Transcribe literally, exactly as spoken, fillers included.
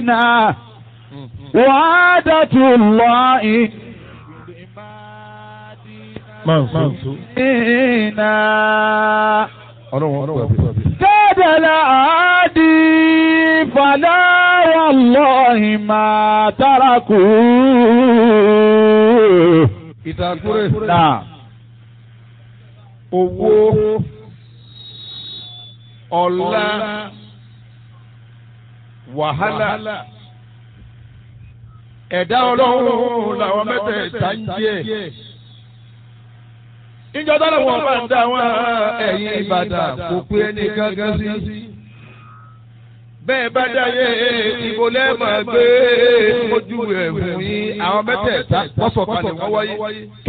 فينا وعادة الله فينا كاد العادي فلا والله ما تركوه. ìtàkùrẹ́ náà owó ọlá wàhálà ẹ̀dá ọlọ́run làwọn mẹ́tẹ̀ẹ̀ta ń jẹ́. ìjọ tó lọ́wọ́ bá ń dá wọn ẹ̀yìn Ìbàdàn kò pé ẹni gángan sí. bẹ́ẹ̀ bá dáyé ìbò lẹ́ẹ̀mọ̀ gbé ojú ẹ̀wù yín àwọn mẹ́tẹ̀ẹ̀ta wọ́n sọ̀kalẹ̀ wọ́n wáyé.